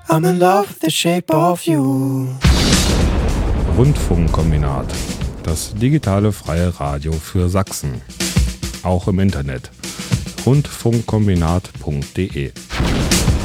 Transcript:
I'm in love with the shape of you. Rundfunkkombinat. Das digitale freie Radio für Sachsen. Auch im Internet. Rundfunkkombinat.de